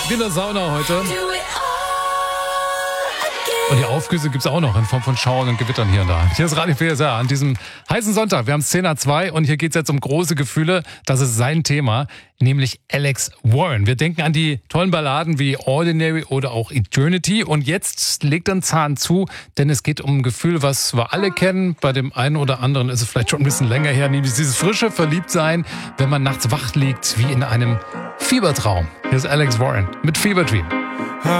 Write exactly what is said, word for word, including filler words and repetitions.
Wiener Sauna heute. Und die Aufgüsse gibt's auch noch in Form von Schauern und Gewittern hier und da. Hier ist Radio P S R an diesem heißen Sonntag. Wir haben zehn nach zwei und hier geht's jetzt um große Gefühle. Das ist sein Thema, nämlich Alex Warren. Wir denken an die tollen Balladen wie Ordinary oder auch Eternity. Und jetzt legt er einen Zahn zu, denn es geht um ein Gefühl, was wir alle kennen. Bei dem einen oder anderen ist es vielleicht schon ein bisschen länger her, nämlich dieses frische Verliebtsein, wenn man nachts wach liegt wie in einem Fiebertraum. Hier ist Alex Warren mit Fever Dream.